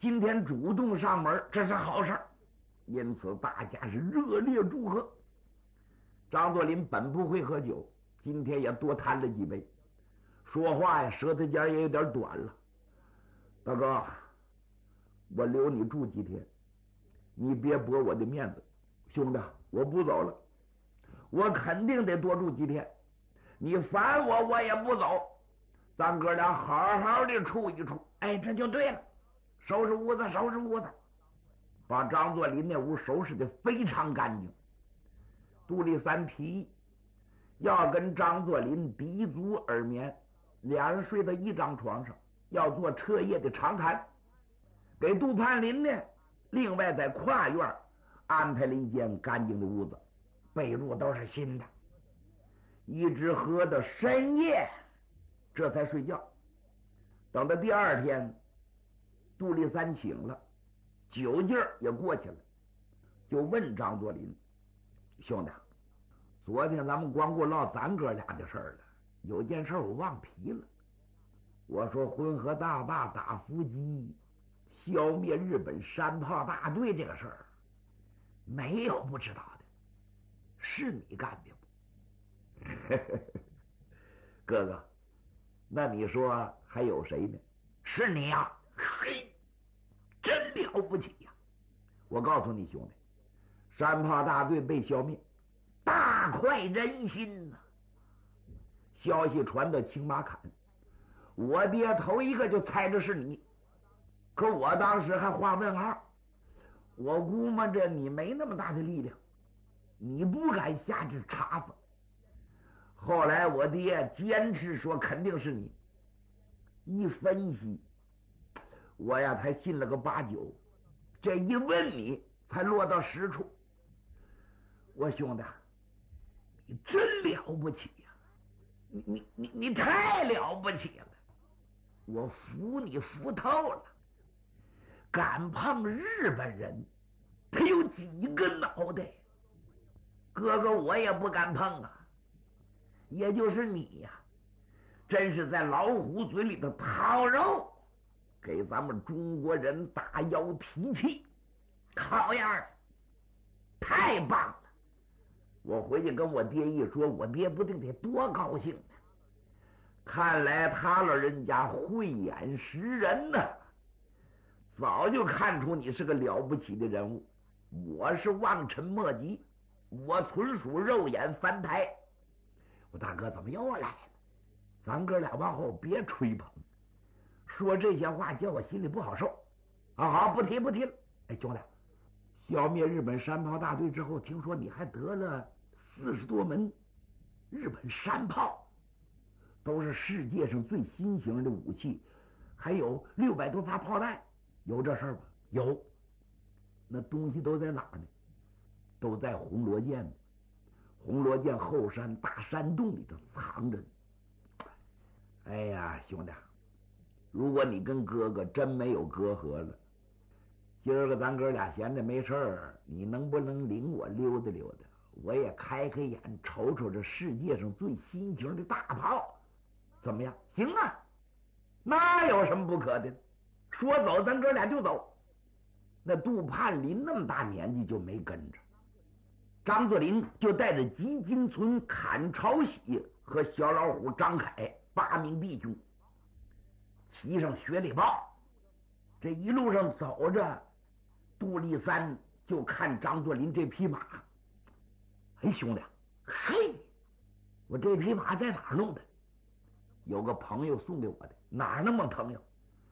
今天主动上门，这是好事儿，因此大家是热烈祝贺。张作霖本不会喝酒，今天也多贪了几杯，说话呀舌头尖也有点短了。大哥，我留你住几天，你别驳我的面子。兄弟，我不走了，我肯定得多住几天，你烦我我也不走，咱哥俩好好的处一处。哎，这就对了，收拾屋子收拾屋子，把张作霖那屋收拾的非常干净。杜立三提议要跟张作霖抵足而眠，俩人睡在一张床上，要做彻夜的长谈。给杜盼林呢另外在跨院安排了一间干净的屋子，被褥都是新的，一直喝到深夜这才睡觉。等到第二天杜立三醒了，酒劲儿也过去了，就问张作霖：兄弟，昨天咱们光顾唠咱哥俩的事儿了，有件事我忘提了。我说浑河大坝打伏击，消灭日本山炮大队这个事儿，没有不知道的，是你干的不？哥哥，那你说还有谁呢？是你呀！嘿，真了不起呀！我告诉你兄弟，山炮大队被消灭，大快人心呐！消息传到青马坎，我爹头一个就猜着是你，可我当时还画问号，我估摸着你没那么大的力量，你不敢下这茬子。后来我爹坚持说肯定是你，一分析我呀才信了个8、9，这一问你才落到实处。我兄弟，你真了不起呀！你太了不起了，我服你服透了。敢碰日本人，他有几个脑袋？哥哥我也不敢碰啊。也就是你呀，真是在老虎嘴里的掏肉，给咱们中国人打腰提气，好样的，太棒了！我回去跟我爹一说，我爹不定得多高兴呢。看来他老人家慧眼识人呢，早就看出你是个了不起的人物。我是望尘莫及，我纯属肉眼凡胎。我大哥怎么又来了？咱哥俩往后别吹捧，说这些话叫我心里不好受。好，不提了。哎，兄弟，消灭日本山炮大队之后，听说你还得了40多门日本山炮，都是世界上最新型的武器，还有600多发炮弹，有这事儿吗？有。那东西都在哪儿呢？都在红罗涧呢。红罗涧后山大山洞里头藏着呢。哎呀，兄弟，如果你跟哥哥真没有隔阂了，今儿个咱哥俩闲着没事儿，你能不能领我溜达溜达？我也开开眼，瞅瞅这世界上最新型的大炮，怎么样？行啊，那有什么不可的？说走，咱哥俩就走。那杜盼林那么大年纪就没跟着，张作霖就带着吉金村砍朝喜和小老虎张凯8名弟兄，骑上雪里豹。这一路上走着，杜立三就看张作霖这匹马。哎，兄弟，嘿，我这匹马在哪儿弄的？有个朋友送给我的。哪儿那么朋友？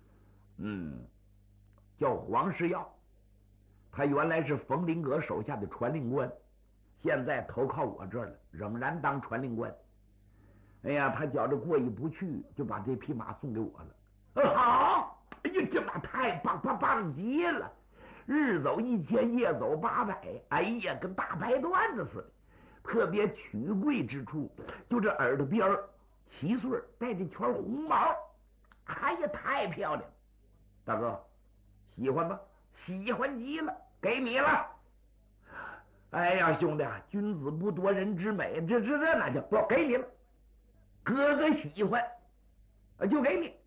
叫黄世耀，他原来是冯林阁手下的传令官，现在投靠我这儿了，仍然当传令官。哎呀，他觉着过意不去，就把这匹马送给我了。好，哎呀，这马太棒极了，日走1000，夜走800，哎呀，跟大白段子似的。特别取贵之处，就这耳朵边7岁带着圈红毛，哎呀，太漂亮！大哥，喜欢吗？喜欢极了，给你了。哎呀，兄弟，君子不夺人之美，这那就不给你了。哥哥喜欢，就给你。